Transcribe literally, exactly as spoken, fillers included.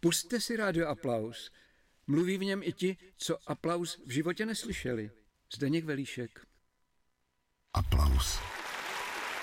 Pusťte si rádio Aplaus. Mluví v něm i ti, co Aplaus v životě neslyšeli. Zdeněk Velíšek. Aplaus.